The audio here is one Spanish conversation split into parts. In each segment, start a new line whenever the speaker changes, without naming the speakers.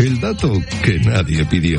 el dato que nadie pidió.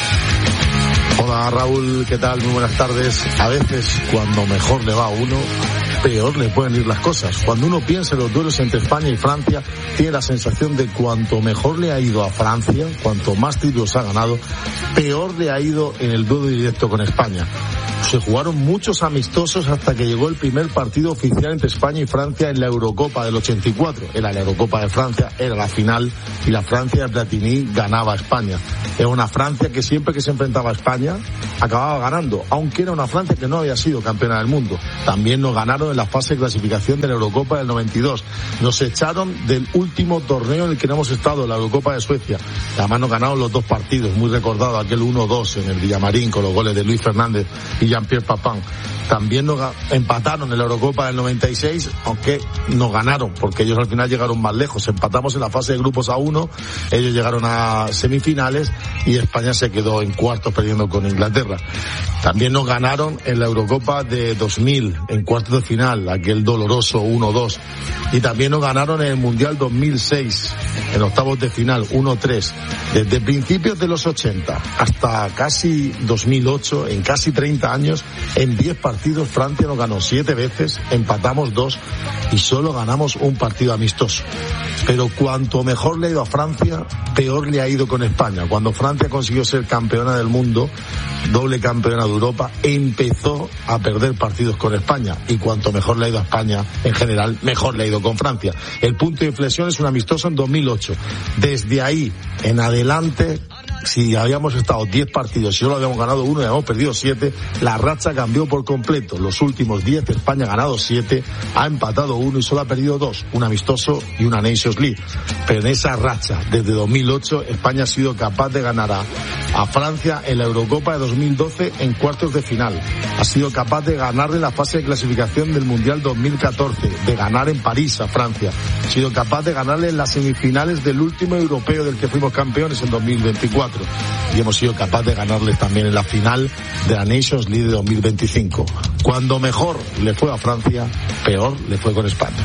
Hola Raúl, ¿qué tal? Muy buenas tardes. A veces cuando mejor le va a uno, peor le pueden ir las cosas. Cuando uno piensa en los duelos entre España y Francia, tiene la sensación de cuanto mejor le ha ido a Francia, cuanto más títulos ha ganado, peor le ha ido en el duelo directo con España. Se jugaron muchos amistosos hasta que llegó el primer partido oficial entre España y Francia en la Eurocopa del 84. Era la Eurocopa de Francia, era la final, y la Francia de Platini ganaba a España. Era una Francia que siempre que se enfrentaba a España acababa ganando, aunque era una Francia que no había sido campeona del mundo. También nos ganaron en la fase de clasificación de la Eurocopa del 92. Nos echaron del último torneo en el que no hemos estado, la Eurocopa de Suecia. Además nos ganaron los dos partidos, muy recordado aquel 1-2 en el Villamarín con los goles de Luis Fernández y Jean-Pierre Papin. También nos empataron en la Eurocopa del 96, aunque nos ganaron, porque ellos al final llegaron más lejos. Empatamos en la fase de grupos a 1, ellos llegaron a semifinales y España se quedó en cuartos perdiendo con Inglaterra. También nos ganaron en la Eurocopa de 2000, en cuartos de final, aquel doloroso 1-2. Y también nos ganaron en el Mundial 2006, en octavos de final, 1-3. Desde principios de los 80 hasta casi 2008, en casi 30 años, en 10 partidos Francia nos ganó 7 veces, empatamos 2 y solo ganamos un partido amistoso. Pero cuanto mejor le ha ido a Francia, peor le ha ido con España. Cuando Francia consiguió ser campeona del mundo, doble campeona de Europa, empezó a perder partidos con España. Y cuanto mejor le ha ido a España, en general, mejor le ha ido con Francia. El punto de inflexión es un amistoso en 2008. Desde ahí en adelante, si habíamos estado 10 partidos y solo habíamos ganado 1 y habíamos perdido 7, la racha cambió por completo. Los últimos 10, España ha ganado 7, ha empatado 1 y solo ha perdido 2, un amistoso y una Nations League. Pero en esa racha, desde 2008, España ha sido capaz de ganar a Francia en la Eurocopa de 2012 en cuartos de final. Ha sido capaz de ganarle la fase de clasificación del Mundial 2014, de ganar en París a Francia. Ha sido capaz de ganarle en las semifinales del último europeo del que fuimos campeones en 2024. Y hemos sido capaces de ganarles también en la final de la Nations League de 2025. Cuando mejor le fue a Francia, peor le fue con España.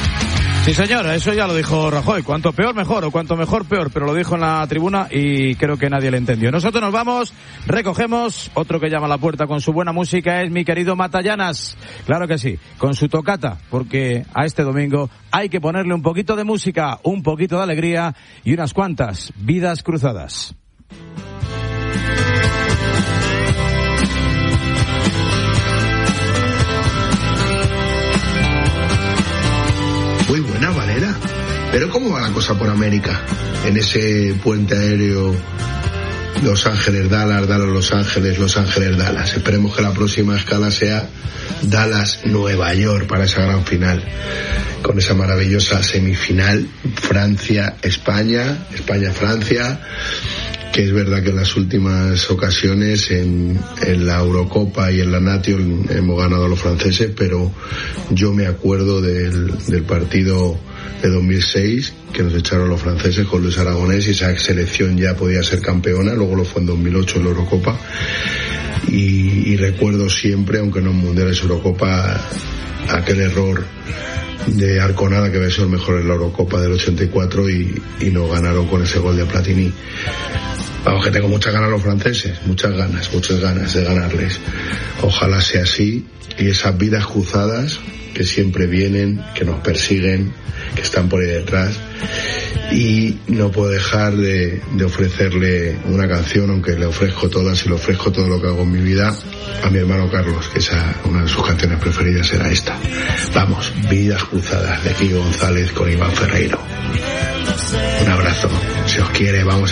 Sí, señora, eso ya lo dijo Rajoy. Cuanto peor, mejor, o cuanto mejor, peor. Pero lo dijo en la tribuna y creo que nadie le entendió. Nosotros nos vamos, recogemos. Otro que llama a la puerta con su buena música es mi querido Matallanas. Claro que sí, con su tocata, porque a este domingo hay que ponerle un poquito de música, un poquito de alegría y unas cuantas vidas cruzadas.
Muy buena, Valera. Pero ¿cómo va la cosa por América? En ese puente aéreo Los Ángeles-Dallas, Dallas-Los Ángeles, Los Ángeles-Dallas. Esperemos que la próxima escala sea Dallas-Nueva York para esa gran final. Con esa maravillosa semifinal, Francia-España, España-Francia, que es verdad que en las últimas ocasiones en la Eurocopa y en la Nation hemos ganado a los franceses, pero yo me acuerdo del partido de 2006 que nos echaron los franceses con Luis Aragonés y esa selección ya podía ser campeona, luego lo fue en 2008 en la Eurocopa y recuerdo siempre, aunque no en Mundiales, Eurocopa, aquel error de Arconada que había sido el mejor en la Eurocopa del 84 y nos ganaron con ese gol de Platini. Vamos, que tengo muchas ganas los franceses, muchas ganas de ganarles. Ojalá sea así y esas vidas cruzadas que siempre vienen, que nos persiguen, que están por ahí detrás. Y no puedo dejar de ofrecerle una canción, aunque le ofrezco todas y le ofrezco todo lo que hago en mi vida, a mi hermano Carlos, que una de sus canciones preferidas era esta. Vamos, Vidas Cruzadas, de Kiko González con Iván Ferreiro. Un abrazo, si os quiere, vamos